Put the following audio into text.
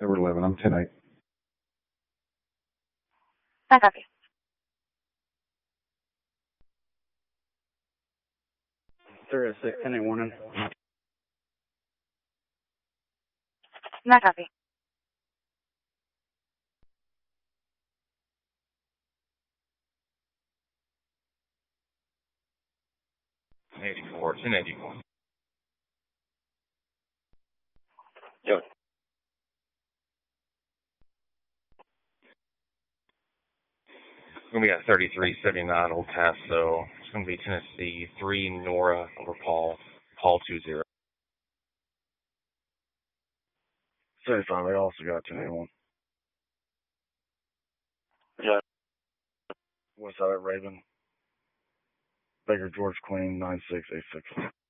Over 11. I'm 10-8. I copy. They're at 6, 10 8 warning. I copy. '84, 1081. Yo. We're going to be at 3379 Old Paso. It's going to be Tennessee 3 Nora over Paul. Paul 20. 35, I also got 10 81. Yeah. West side of Raven. Baker George Queen 9686.